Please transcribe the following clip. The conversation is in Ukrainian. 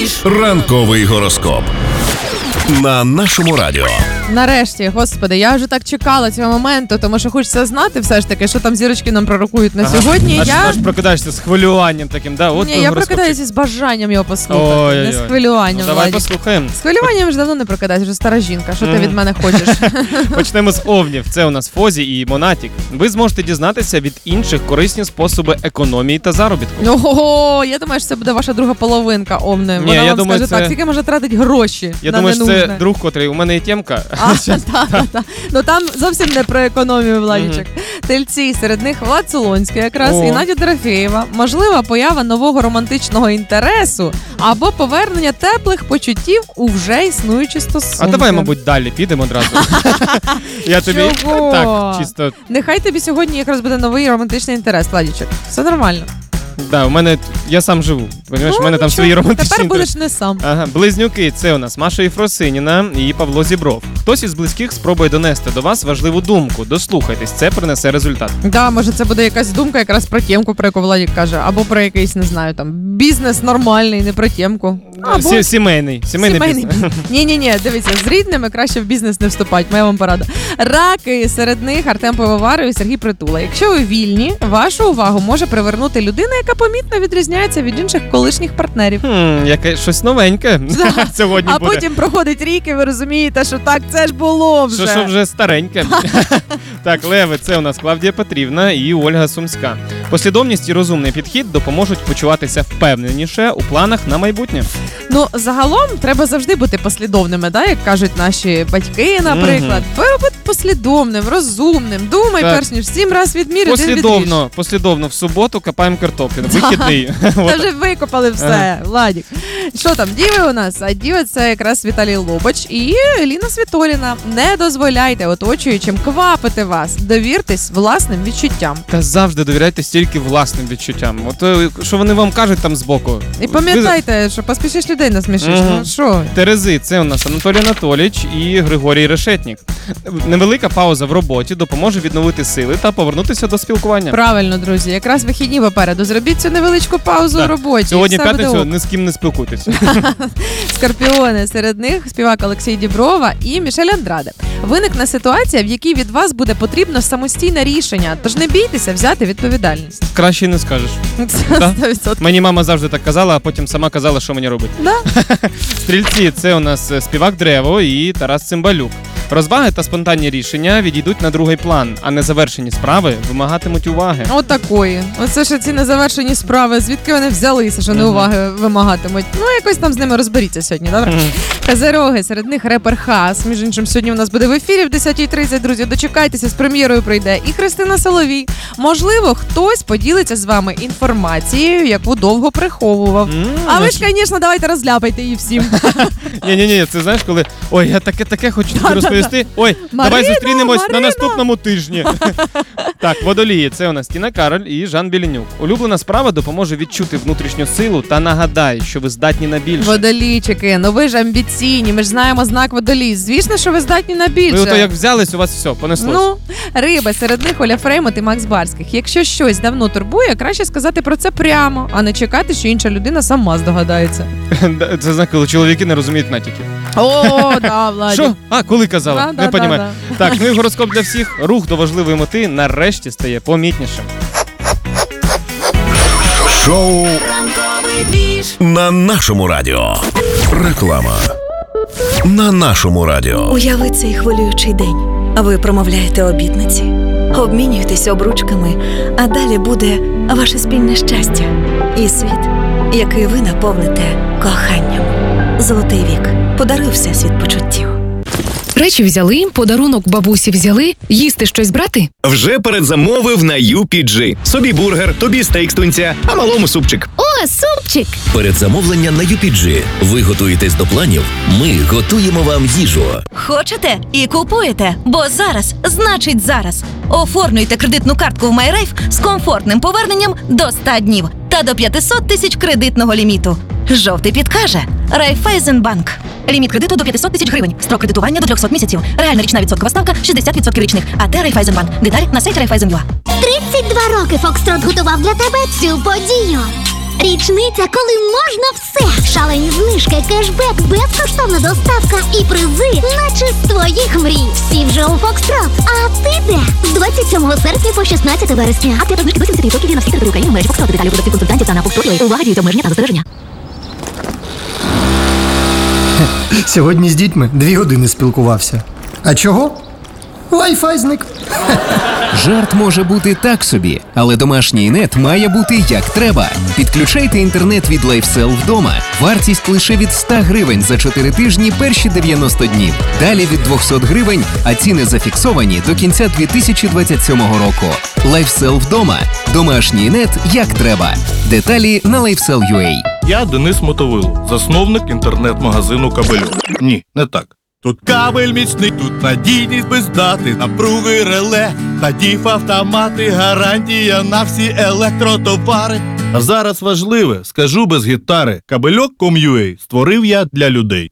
Ранковий гороскоп на нашому радіо. Нарешті, господи, я вже так чекала цього моменту, тому що хочеться знати все ж таки, що там зірочки нам пророкують на сьогодні. Аж прокидаєшся з хвилюванням таким, да? От Ні, я прокидаюся з бажанням його послухати, не з хвилюванням. Давай послухаємо. З хвилюванням вже давно не прокидаюся, вже стара жінка. Що ти від мене хочеш? Почнемо з овнів. Це у нас Фозі і Монатік. Ви зможете дізнатися від інших корисні способи економії та заробітку. Ого, я думаю, що це буде ваша друга половинка, овни. Вона вам скаже так, скільки може тратити гроші. Я думаю, що це друг, котрий у мене є тємка. Так. Ну там зовсім не про економію, Владічок. Тельці, серед них Влад Солонський якраз і Надя Дорофєєва. Можлива поява нового романтичного інтересу або повернення теплих почуттів у вже існуючі стосунки. А давай, мабуть, далі підемо одразу. Я тобі так, чисто... Нехай тобі сьогодні якраз буде новий романтичний інтерес, Владічок. Все нормально. Да, у мене, я сам живу, розумієш, у мене там свої романтичні тепер інтереси. будеш не сам. Ага, близнюки, це у нас Маша Єфросиніна і Павло Зібров. Хтось із близьких спробує донести до вас важливу думку, дослухайтесь, це принесе результат. Да, може це буде якась думка якраз про тємку, про яку Владик каже, або про якийсь, не знаю, там, бізнес нормальний, не про тємку. Або... Сімейний бізнес. Ні, дивіться, з рідними краще в бізнес не вступати, моя вам порада. Раки, серед них Артем Пивоваров і Сергій Притула. Якщо ви вільні, вашу увагу може привернути людина, яка помітно відрізняється від інших колишніх партнерів. Яке щось новеньке сьогодні буде. А потім проходить рік, і ви розумієте, що так, це ж було вже. Що вже стареньке. Так, леви, це у нас Клавдія Петрівна і Ольга Сумська. Послідовність і розумний підхід допоможуть почуватися впевненіше у планах на майбутнє. Ну, загалом, треба завжди бути послідовними, да, як кажуть наші батьки, наприклад. Будь послідовним, розумним, думай перш ніж 7 раз відмір, один відріж. Послідовно в суботу копаємо картоплю, вихідний. Та вже викопали все, Владік. Що там, діви у нас? А діви це якраз Віталій Лобач і Ліна Світоліна. Не дозволяйте оточуючим квапити вас. Довіртесь власним відчуттям. Та завжди довіряйтесь тільки власним відчуттям. От що вони вам кажуть там збоку. І пам'ятайте, що поспішиш людей насмішиш. Ну що? Терези, це у нас Анатолій Анатолійович і Григорій Решетнік. Невелика пауза в роботі допоможе відновити сили та повернутися до спілкування. Правильно, друзі. Якраз вихідні попереду. Зробіть цю невеличку паузу в роботі. Сьогодні п'ятницю ні з ким не спілкуйтеся. Скорпіони. Серед них співак Олексій Діброва і Мішель Андраде. Виникне ситуація, в якій від вас буде потрібно самостійне рішення. Тож не бійтеся взяти відповідальність. Краще не скажеш. 100%. Мені мама завжди так казала, а потім сама казала, що мені робити. Да. Стрільці, це у нас співак Древо і Тарас Цимбалюк. Розваги та спонтанні рішення відійдуть на другий план, а незавершені справи вимагатимуть уваги. Отакої. Оце ж ці незавершені справи. Звідки вони взялися, що не уваги вимагатимуть? Ну, якось там з ними розберіться сьогодні, добре? Козироги, серед них репер Хас. Між іншим, сьогодні у нас буде в ефірі в 10:30, друзі. Дочекайтеся, з прем'єрою прийде. І Христина Соловій. Можливо, хтось поділиться з вами інформацією, яку довго приховував. А ви ж, звісно, давайте розляпайте її всім. Ні, це знаєш, коли ой, я таке хочу тобі розповісти. Ой, давай зустрінемось на наступному тижні. Так, водолії, це у нас Тіна Кароль і Жан Білінюк. Улюблена справа допоможе відчути внутрішню силу та нагадає, що ви здатні на більше. Водолійчики, ну ви ж амбіційні, ми ж знаємо знак водолій. Звісно, що ви здатні на більше. Ви ото як взялись, у вас все, понеслось. Ну, риби, серед них Оля Фреймут і Макс Барських. Якщо щось давно турбує, краще сказати про це прямо, а не чекати, що інша людина сама здогадається. Це знак, коли чоловіки не розуміють натяків. О, да, Владі. Що? А, коли казала? Не розумію. Так, ну і гороскоп для всіх. Рух до важливої мети нарешті стає помітнішим. Шоу на нашому радіо. Реклама на нашому радіо. Уяви цей хвилюючий день. Ви промовляєте обітниці, обмінюєтеся обручками, а далі буде ваше спільне щастя і світ, який ви наповните коханням. Золотий вік. Подаруй всесвіт почуттів. Речі взяли, подарунок бабусі взяли, їсти щось брати? Вже передзамовив на UPG. Собі бургер, тобі стейк з тунця, а малому супчик. О, супчик! Передзамовлення на UPG. Ви готуєтесь до планів, ми готуємо вам їжу. Хочете і купуєте, бо зараз значить зараз. Оформлюйте кредитну картку в MyRafe з комфортним поверненням до 100 днів та до 500 тисяч кредитного ліміту. Жовтий підкаже Райфайзенбанк. Ліміт кредиту до 500 тисяч гривень. Строк кредитування до 300 місяців. Реальна річна відсоткова ставка 60% річних. АТ Райфайзенбанк. Деталі на сайті Райфайзенбанк. 32 роки Фокстрот готував для тебе цю подію. Річниця, коли можна все. Шалені знижки. знижки, кешбек, безкоштовна доставка і призи, наче з твоїх мрій. Всі вже у Фокстрот. А ти де? З 27 серпня по 16 вересня. Акція знижки до 70% на всі території України в мережі Фокстрот. Деталі продавців консультантів та на Фокстрот. Увага, діють обмеження та застереження. Сьогодні з дітьми 2 години спілкувався. А чого? Wi-Fi зник. Жарт може бути так собі, але домашній нет має бути як треба. Підключайте інтернет від LifeSell вдома. Вартість лише від 100 гривень за 4 тижні перші 90 днів. Далі від 200 гривень, а ціни зафіксовані до кінця 2027 року. LifeSell вдома. Домашній нет як треба. Деталі на LifeSell.ua. Я Денис Мотовило, засновник інтернет-магазину «Кабельок». Ні, не так. Тут кабель міцний, тут надійність без дати, напруги реле, та діф-автомати, гарантія на всі електротовари. А зараз важливе, скажу без гітари, Кабельок.com.ua створив я для людей.